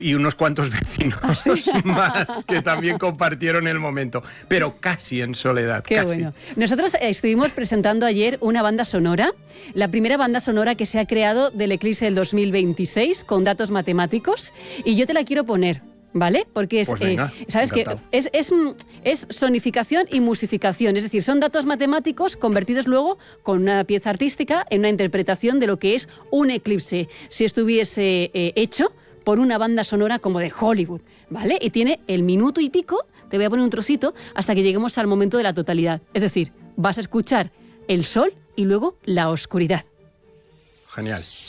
y unos cuantos vecinos más que también compartieron el momento, pero casi en soledad. Qué casi. bueno. Nosotros estuvimos presentando ayer una banda sonora, la primera banda sonora que se ha creado del eclipse del 2026 con datos matemáticos, y yo te la quiero poner. ¿Vale? Porque es, pues venga, ¿sabes qué? Es sonificación y musificación, es decir, son datos matemáticos convertidos luego con una pieza artística en una interpretación de lo que es un eclipse, si estuviese hecho por una banda sonora como de Hollywood, ¿vale? Y tiene el minuto y pico, te voy a poner un trocito, hasta que lleguemos al momento de la totalidad. Es decir, vas a escuchar el sol y luego la oscuridad. Genial.